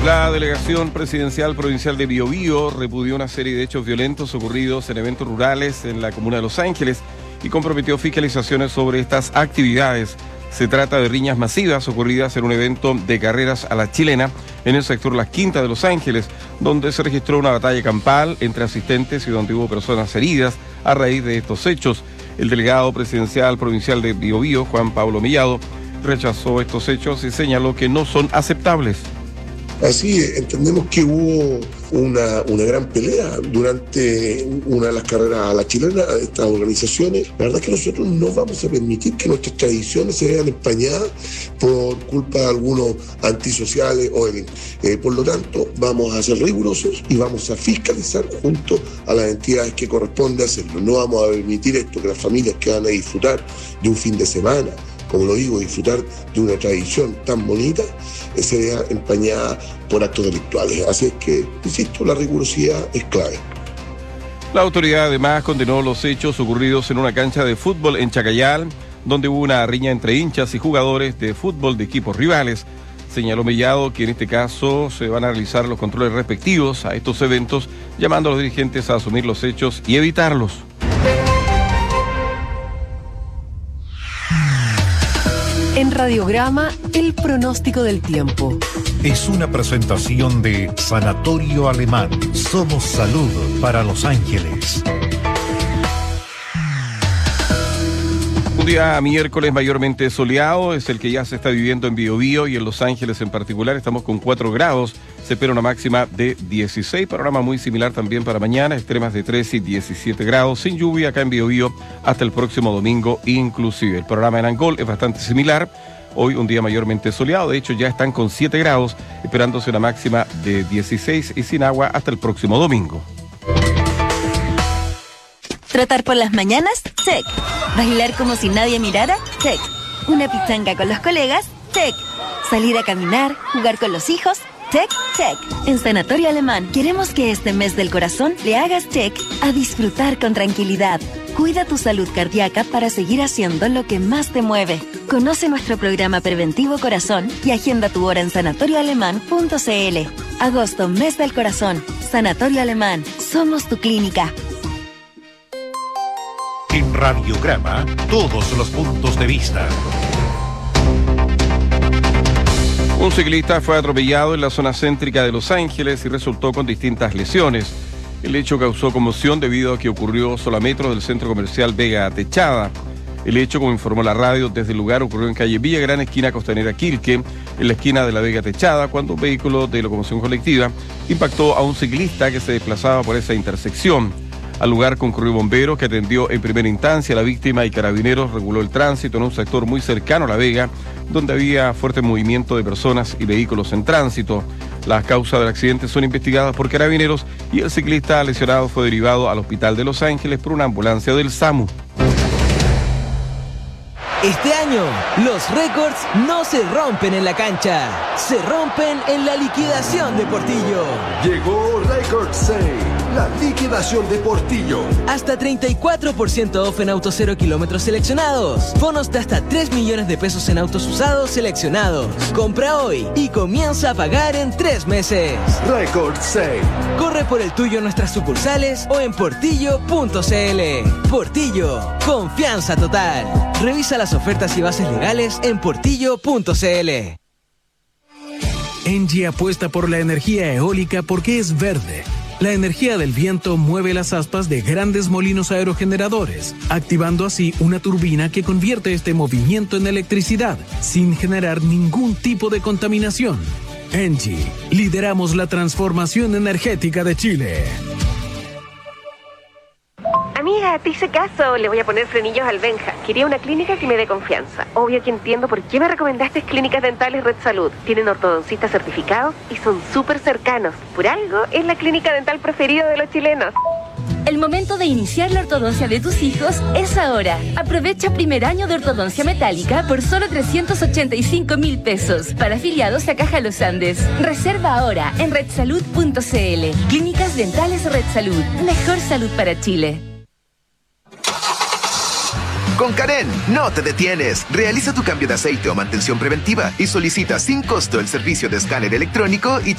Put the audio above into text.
La delegación presidencial provincial de Biobío repudió una serie de hechos violentos ocurridos en eventos rurales en la comuna de Los Ángeles y comprometió fiscalizaciones sobre estas actividades. Se trata de riñas masivas ocurridas en un evento de carreras a la chilena en el sector Las Quintas de Los Ángeles, donde se registró una batalla campal entre asistentes y donde hubo personas heridas a raíz de estos hechos. El delegado presidencial provincial de Biobío, Juan Pablo Mellado, rechazó estos hechos y señaló que no son aceptables. Así entendemos que hubo una gran pelea durante una de las carreras a la chilena de estas organizaciones. La verdad es que nosotros no vamos a permitir que nuestras tradiciones se vean empañadas por culpa de algunos antisociales o delincuentes. Por lo tanto, vamos a ser rigurosos y vamos a fiscalizar junto a las entidades que corresponde hacerlo. No vamos a permitir esto, que las familias que van a disfrutar de un fin de semana, como lo digo, disfrutar de una tradición tan bonita, se vea empañada por actos delictuales. Así es que, insisto, la rigurosidad es clave. La autoridad además condenó los hechos ocurridos en una cancha de fútbol en Chacayal, donde hubo una riña entre hinchas y jugadores de fútbol de equipos rivales. Señaló Mellado que en este caso se van a realizar los controles respectivos a estos eventos, llamando a los dirigentes a asumir los hechos y evitarlos. En Radiograma, el pronóstico del tiempo. Es una presentación de Sanatorio Alemán. Somos salud para Los Ángeles. Un día miércoles mayormente soleado es el que ya se está viviendo en Biobío y en Los Ángeles en particular. Estamos con 4 grados. Se espera una máxima de 16. Panorama muy similar también para mañana. Extremas de 13 y 17 grados. Sin lluvia acá en Biobío hasta el próximo domingo inclusive. El programa en Angol es bastante similar. Hoy un día mayormente soleado. De hecho ya están con 7 grados. Esperándose una máxima de 16 y sin agua hasta el próximo domingo. ¿Trotar por las mañanas? Check. ¿Bailar como si nadie mirara? Check. ¿Una pichanga con los colegas? Check. ¿Salir a caminar? ¿Jugar con los hijos? Check, check. En Sanatorio Alemán queremos que este mes del corazón le hagas check a disfrutar con tranquilidad. Cuida tu salud cardíaca para seguir haciendo lo que más te mueve. Conoce nuestro programa preventivo Corazón y agenda tu hora en sanatorioalemán.cl. Agosto, mes del corazón. Sanatorio Alemán. Somos tu clínica. En Radiograma, todos los puntos de vista. Un ciclista fue atropellado en la zona céntrica de Los Ángeles y resultó con distintas lesiones. El hecho causó conmoción debido a que ocurrió solo a metros del centro comercial Vega Techada. El hecho, como informó la radio desde el lugar, ocurrió en calle Villagrán, esquina Costanera Quilque, en la esquina de la Vega Techada, cuando un vehículo de locomoción colectiva impactó a un ciclista que se desplazaba por esa intersección. Al lugar concurrió bomberos que atendió en primera instancia a la víctima y Carabineros reguló el tránsito en un sector muy cercano a La Vega, donde había fuerte movimiento de personas y vehículos en tránsito. Las causas del accidente son investigadas por Carabineros y el ciclista lesionado fue derivado al hospital de Los Ángeles por una ambulancia del SAMU. Este año, los récords no se rompen en la cancha, se rompen en la liquidación de Portillo. Llegó Record Sale, la liquidación de Portillo. Hasta 34% off en autos 0 kilómetros seleccionados. Bonos de hasta 3 millones de pesos en autos usados seleccionados. Compra hoy y comienza a pagar en 3 meses. Record Sale. Corre por el tuyo en nuestras sucursales o en portillo.cl. Portillo, confianza total. Revisa las ofertas y bases legales en portillo.cl. Engie apuesta por la energía eólica porque es verde. La energía del viento mueve las aspas de grandes molinos aerogeneradores, activando así una turbina que convierte este movimiento en electricidad, sin generar ningún tipo de contaminación. Engie, lideramos la transformación energética de Chile. Amiga, te hice caso, le voy a poner frenillos al Benja. Quería una clínica que me dé confianza. Obvio que entiendo por qué me recomendaste Clínicas Dentales Red Salud. Tienen ortodoncistas certificados y son súper cercanos. Por algo, es la clínica dental preferida de los chilenos. El momento de iniciar la ortodoncia de tus hijos es ahora. Aprovecha primer año de ortodoncia metálica por solo 385.000 pesos para afiliados a Caja Los Andes. Reserva ahora en redsalud.cl. Clínicas Dentales Red Salud. Mejor salud para Chile. Con Karen, no te detienes. Realiza tu cambio de aceite o mantención preventiva y solicita sin costo el servicio de escáner electrónico y